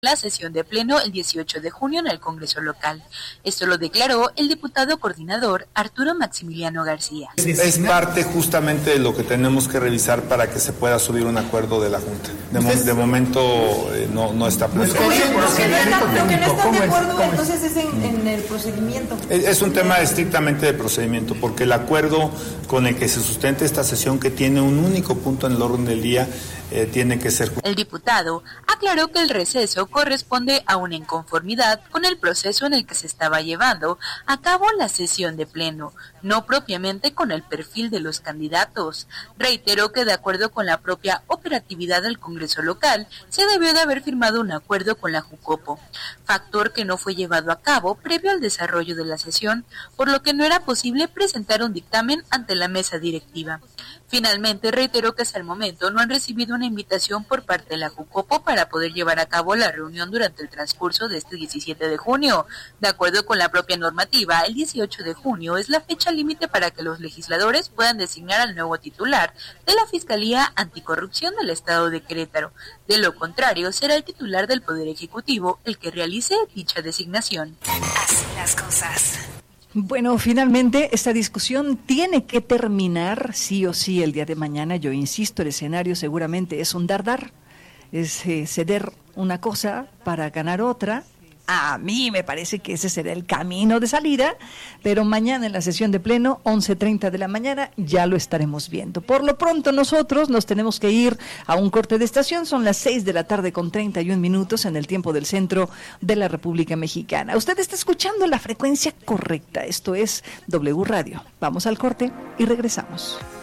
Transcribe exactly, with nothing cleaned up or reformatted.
la sesión de pleno el dieciocho de junio en el Congreso local. Esto lo declaró el diputado coordinador Arturo Maximiliano García. Es parte justamente de lo que tenemos que revisar para que se pueda subir un acuerdo de la Junta. De, mo de momento eh, no, no está planeado. Lo que no están de acuerdo entonces es en, en el procedimiento. Es, es un tema estrictamente de procedimiento, porque el acuerdo con el que se sustenta esta sesión, que tiene un único punto en el orden del día, eh, tiene que ser... El diputado aclaró que el receso corresponde a una inconformidad con el proceso en el que se estaba llevando a cabo la sesión de pleno, no propiamente con el perfil de los candidatos. Reiteró que de acuerdo con la propia operatividad del Congreso local, se debió de haber firmado un acuerdo con la Jucopo, factor que no fue llevado a cabo previo al desarrollo de la sesión, por lo que no era posible presentar un dictamen ante la mesa directiva. Finalmente, reiteró que hasta el momento no han recibido una invitación por parte de la Jucopo para poder llevar a cabo la reunión durante el transcurso de este diecisiete de junio. De acuerdo con la propia normativa, el dieciocho de junio es la fecha límite para que los legisladores puedan designar al nuevo titular de la Fiscalía Anticorrupción del Estado de Querétaro. De lo contrario, será el titular del Poder Ejecutivo el que realice dicha designación. Así las cosas. Bueno, finalmente esta discusión tiene que terminar sí o sí el día de mañana. Yo insisto, el escenario seguramente es un dar-dar, es eh, ceder una cosa para ganar otra. A mí me parece que ese será el camino de salida, pero mañana en la sesión de pleno, once treinta de la mañana, ya lo estaremos viendo. Por lo pronto nosotros nos tenemos que ir a un corte de estación, son las seis de la tarde con treinta y un minutos en el tiempo del centro de la República Mexicana. Usted está escuchando la frecuencia correcta, esto es W Radio. Vamos al corte y regresamos.